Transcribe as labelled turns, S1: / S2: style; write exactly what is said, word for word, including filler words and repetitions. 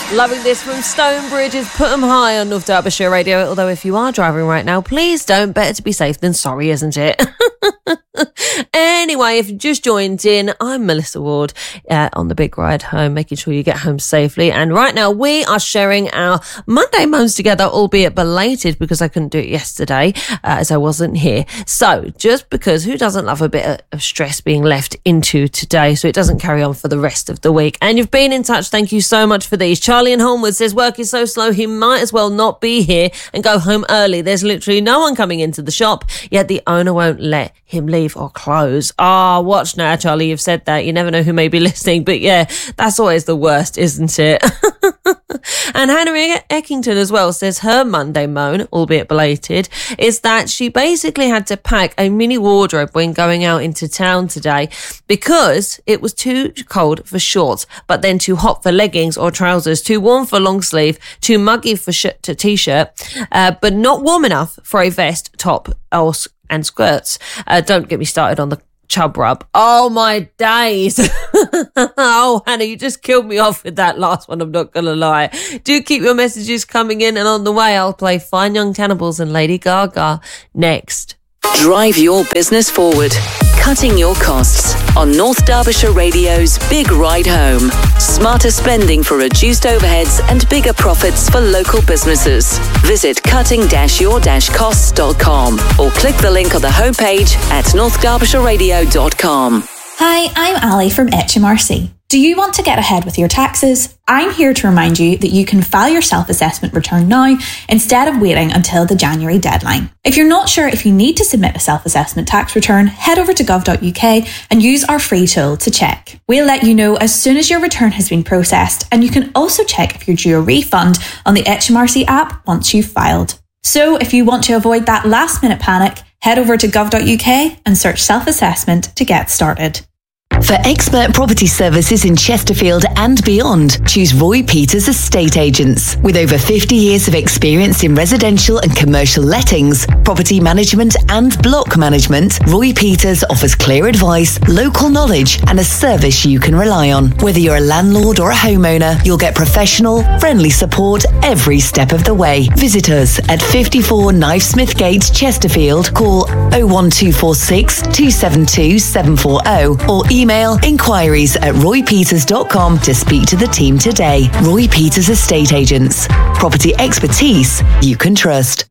S1: Loving this from Stonebridge is Put 'em High on North Derbyshire Radio. Although if you are driving right now, please don't. Better to be safe than sorry, isn't it? Anyway, if you just joined in, I'm Melissa Ward uh, on the big ride home, making sure you get home safely. And right now we are sharing our Monday moans together, albeit belated because I couldn't do it yesterday uh, as I wasn't here. So just because who doesn't love a bit of stress being left into today so it doesn't carry on for the rest of the week? And you've been in touch. Thank you so much for these. Charlie in Holmwood says work is so slow he might as well not be here and go home early. There's literally no one coming into the shop, yet the owner won't let him leave or close. Ah, oh, watch now, Charlie, you've said that. You never know who may be listening, but yeah, that's always the worst, isn't it? And Hannah Eckington as well says her Monday moan, albeit belated, is that she basically had to pack a mini wardrobe when going out into town today because it was too cold for shorts, but then too hot for leggings or trousers, too warm for long sleeve, too muggy for sh- to t-shirt, uh, but not warm enough for a vest, top, or and skirts. Uh, don't get me started on the chub rub. Oh my days. Oh, Hannah, you just killed me off with that last one, I'm not gonna lie. Do keep your messages coming in, and on the way I'll play Fine Young Cannibals and Lady Gaga next.
S2: Drive your business forward. Cutting your costs on North Derbyshire Radio's Big Ride Home. Smarter spending for reduced overheads and bigger profits for local businesses. Visit cutting your costs dot com or click the link on the homepage at north derbyshire radio dot com.
S3: Hi, I'm Ali from H M R C. Do you want to get ahead with your taxes? I'm here to remind you that you can file your self-assessment return now instead of waiting until the January deadline. If you're not sure if you need to submit a self-assessment tax return, head over to gov dot U K and use our free tool to check. We'll let you know as soon as your return has been processed, and you can also check if you're due a refund on the H M R C app once you've filed. So if you want to avoid that last minute panic, head over to gov dot U K and search self-assessment to get started.
S2: For expert property services in Chesterfield and beyond, choose Roy Peters Estate Agents. With over fifty years of experience in residential and commercial lettings, property management and block management, Roy Peters offers clear advice, local knowledge and a service you can rely on. Whether you're a landlord or a homeowner, you'll get professional, friendly support every step of the way. Visit us at fifty-four Knifesmith Gate, Chesterfield. Call oh one two four six, two seven two, seven four oh or email inquiries at roy peters dot com to speak to the team today. Roy Peters Estate Agents. Property expertise you can trust.